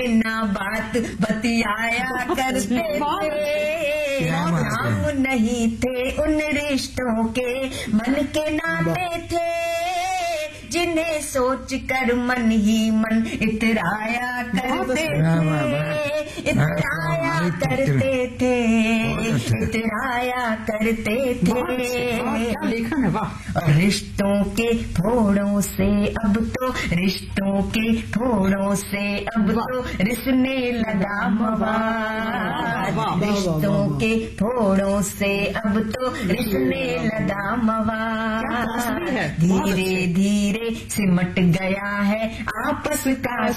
ना बात बतियाया करते थे। नाम नहीं थे उन रिश्तों के, मन के नाते थे जिन्हें सोच कर मन ही मन इतराया करते थे, इतराया करते थे, इतराया करते थे। लेखन है, वाह। और रिश्तों के फोड़ों से अब तो, रिश्तों के फोड़ों से अब तो रिसने लगा मवाद, रिश्तों के फोड़ों से अब तो रिसने लगा मवाद। धीरे धीरे सिमट गया है आपस का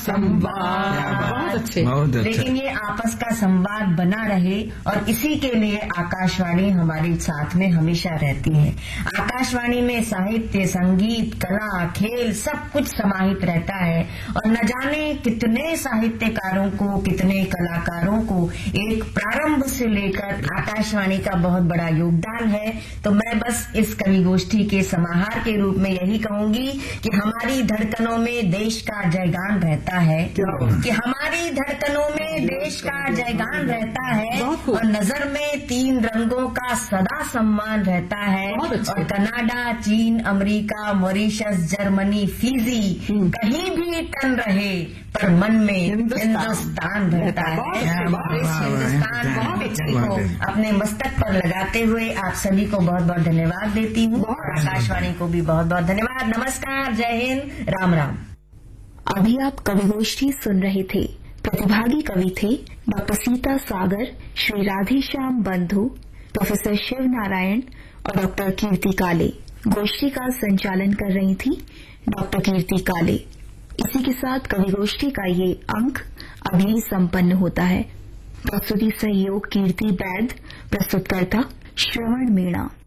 संवाद। लेकिन ये आपस का संवाद बना रहे और इसी के लिए आकाशवाणी हमारे साथ में हमेशा रहती है। आकाशवाणी में साहित्य, संगीत, कला, खेल सब कुछ समाहित रहता है और न जाने कितने साहित्यकारों को, कितने कलाकारों को एक प्रारंभ से लेकर आकाशवाणी का बहुत बड़ा योगदान है। तो मैं बस इस कवि गोष्ठी के समाहार के रूप में यही कहूंगी कि हमारी धड़कनों में देश का जयगान रहता है, कि हमारी धड़कनों में देश का जयगान रहता है और नजर में 3 रंगों का सदा सम्मान रहता है। और कनाडा, चीन, अमेरिका, मॉरिशस, जर्मनी, फिजी कहीं भी टन रहे पर मन में हिंदुस्तान रहता है। इस हिंदुस्तान को अपने मस्तक पर लगाते हुए आप सभी को बहुत बहुत धन्यवाद देती हूँ। आकाशवाणी को भी बहुत बहुत धन्यवाद। नमस्कार, जय हिंद, राम राम। अभी आप कवि गोष्ठी सुन रहे थे। प्रतिभागी कवि थे डॉक्टर सीता सागर, श्री राधेश्याम बंधु, प्रोफेसर शिव नारायण और डॉक्टर कीर्ति काले। गोष्ठी का संचालन कर रही थी डॉक्टर कीर्ति काले। इसी के साथ कवि गोष्ठी का ये अंक अभी संपन्न होता है। प्रस्तुति सहयोग कीर्ति बैद, प्रस्तुतकर्ता श्रवण मीणा।